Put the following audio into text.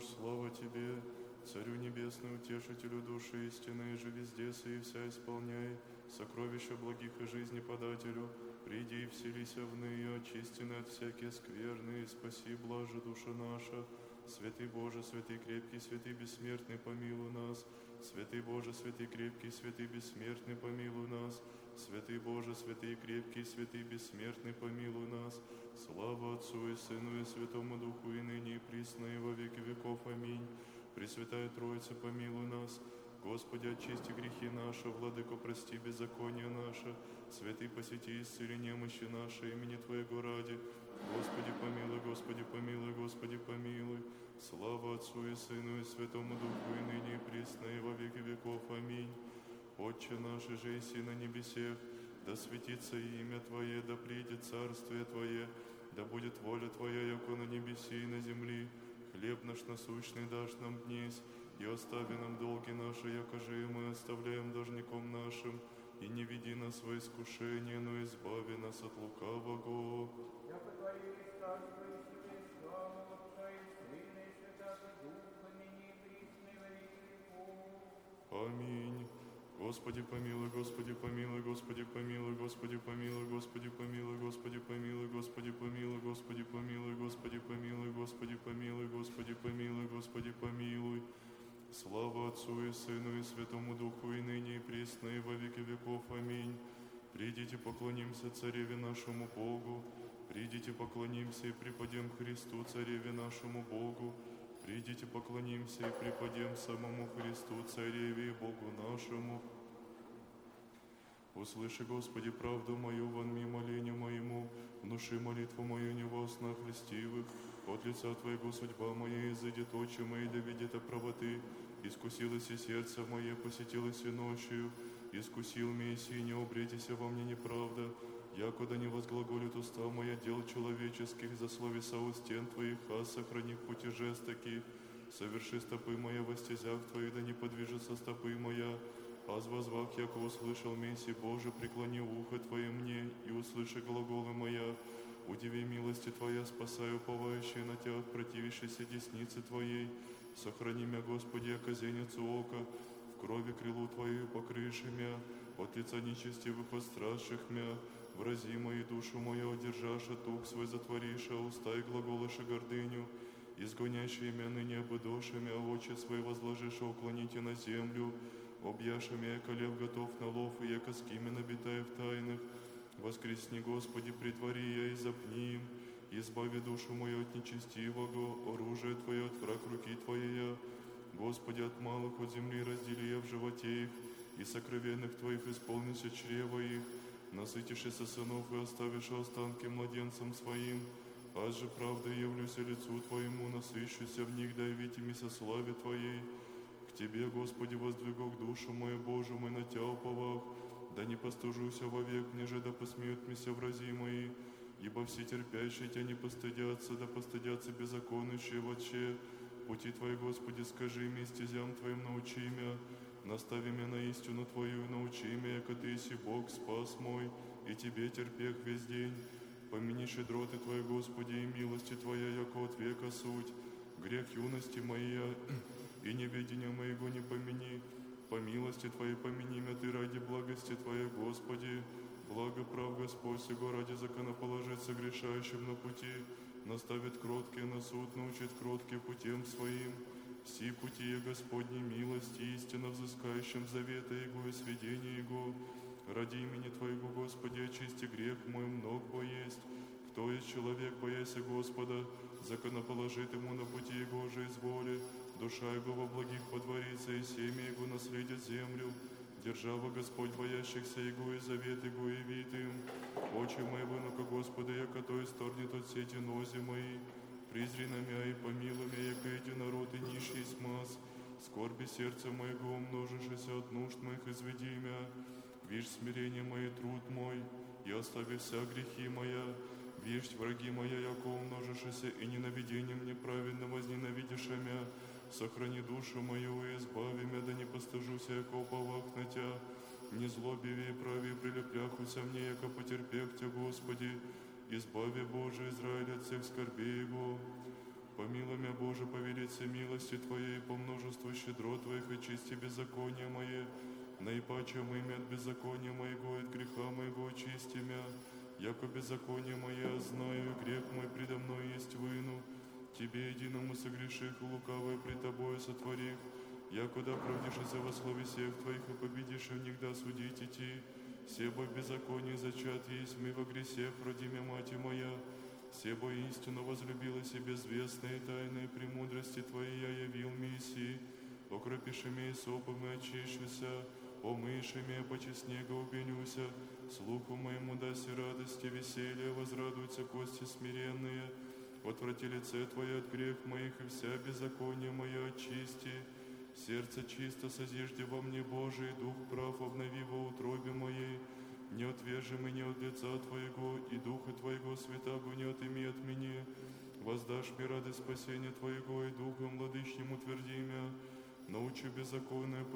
наш, слава Тебе, Царю Небесный, Утешителю души истины, же везде и вся исполняй, сокровища благих и жизни подателю, приди и вселися в ныне, очистены от всякие скверны, и спаси, блаже душа наша. Святый Боже, святый крепкий, святый бессмертный, помилуй нас. Святый Боже, святый крепкий, святый бессмертный, помилуй нас. Святый Боже, святый крепкий, святый бессмертный, помилуй нас. Слава Отцу и Сыну и Святому Духу, и ныне и присно, и во веки веков. Аминь. Пресвятая Троица, помилуй нас. Господи, очисти грехи наши, Владыко, прости беззаконие наше. Святый, посети, исцели немощи наши, имени Твоего ради. Господи, помилуй, Господи, помилуй, Господи, помилуй. Слава Отцу и Сыну и Святому Духу, и ныне и присно, и во веки веков. Аминь. Отче наш, же еси на небесех, да светится имя Твое, да придет царствие Твое, да будет воля Твоя, яко на небеси и на земли. Хлеб наш насущный дашь нам днесь, и остави нам долги наши, якоже и мы оставляем должником нашим, и не веди нас во искушение, но избави нас от лукавого. Яко Твое есть царство и сила и слава Отца и Сына и Святаго Духа, ныне и присно и во веки веков. Аминь. Господи помилуй, Господи помилуй, Господи помилуй, Господи помилуй, Господи помилуй, Господи помилуй, Господи помилуй, Господи помилуй, Господи помилуй, Господи помилуй, Господи помилуй, Господи помилуй. Слава Отцу и Сыну и Святому Духу, и ныне и присно, и во веки веков. Аминь. Придите, поклонимся Цареве нашему Богу, придите, поклонимся и преподем Христу, Цареве нашему Богу. Придите, поклонимся и преподем самому Христу, Цареве и Богу нашему. Услыши, Господи, правду мою, вонми молению моему, внуши молитву мою не во снах льстивых, от лица Твоего судьба моя изыдет, очи мои да видят о правоты, искусилось и сердце мое, посетилось и ночью, искусил меня и не обретися во мне неправда, якуда не возглаголит уста моя дел человеческих, за словеса у стен Твоих, а сохрани пути жестоких, соверши стопы моя во стезях Твоих, да не подвижется стопы моя, аз возвах, яко услышал Месси, Боже, преклони ухо Твое мне, и услыши глаголы моя, удиви милости Твоя, спасай уповающие на Тебя, противившейся десницы Твоей, сохрани меня, Господи, яко зеницу ока, в крови крылу Твою покрыши мя, от лица нечестивых отстражших мя, врази мои душу мою, одержаша тух свой затвориша, уста и глаголыша гордыню, изгонящие мя ныне обыдошами, а очи свои возложиша уклоните на землю, объяшами, яко лев готов на лов, и яко скимен обитая в тайнах. Воскресни, Господи, притвори я и запни им, избави душу мою от нечестивого, оружие Твое от враг руки Твоей. Господи, от малых от земли раздели я в животе их, и сокровенных Твоих исполнися чрева их, насытишься сынов и оставишь останки младенцам своим. Аз же правдой явлюся лицу Твоему, насыщуся в них, да явитимися славе Твоей. К Тебе, Господи, воздвигох душу мою, Боже мой, на Тя уповах, да не постужуся вовек, ниже да посмеют меня врази мои, ибо все терпящие Тя не постыдятся, да постыдятся беззаконующие вотче. Пути Твои, Господи, скажи мне, стезям Твоим научи меня, настави меня на истину Твою и научи меня, яко Ты еси Бог, спас мой, и Тебе терпех весь день. Помяни щедроты Твои, Господи, и милости Твоя, яко от века суть, грех юности моя и неведения моего не помяни. По милости Твоей помяни меня Ты ради благости Твоей, Господи. Благо прав Господь сего ради законоположиться грешающим на пути, наставит кроткие на суд, научит кроткие путем своим. Все пути Господни милости, истинно взыскающим завета Его и сведения Его. Ради имени Твоего, Господи, очисти грех мой, много бо есть. Кто есть человек, бояся Господа, законоположит ему на пути Его же изволи, душа Его во благих подворится, и семя Его наследит землю. Держава Господь боящихся Его, и завет Его явит им. Очи мои вынука Господа, яко то исторгнет от сети нози мои. Призри на мя и помилуй мя, яко единород и нищий смаз. Скорби сердца моего умножишься от нужд моих, изведи мя. Вишь смирение мое, труд мой, и остави вся грехи моя. Вишь враги моя, яко умножишься, и ненавидением неправедно возненавидишь мя. Сохрани душу мою и избави мя, да не постыжуся, яко уповах на Тя. Не злобиви и прави прилепляхуся мне, яко потерпех Тя, Господи. Избави, Боже, Израиль, от всех скорбей Его. Помилуй меня, Боже, по велице милости Твоей, по множеству щедрот Твоих, очисти беззаконие мое. Наипаче имя от беззакония моего, от греха моего очисти мя. Яко беззаконие мое знаю, и грех мой предо мной есть выну. Тебе единому согреших, и лукавое пред Тобою сотворих. Якуда правдишься во слове всех Твоих, и победишь и внегда судить идти. Себо в беззаконии зачат есть, мы во гресех, роди мя мати моя. Себо истину возлюбила себе безвестные тайные премудрости Твоей я явил миссии. Окропиши меня сопом и очищуся, омыши меня по снега убенюся. Слуху моему даси радости, веселье, возрадуются кости смиренные. Отврати лице Твое от грех моих, и вся беззаконие мое очисти. Сердце чисто созижди во мне, Божий, дух прав обнови во утробе моей. Не отвержи меня от лица Твоего, и Духа Твоего святаго не отыми от меня. Воздашь мне радость спасения Твоего, и Духом владычним утверди мя. Научи беззаконное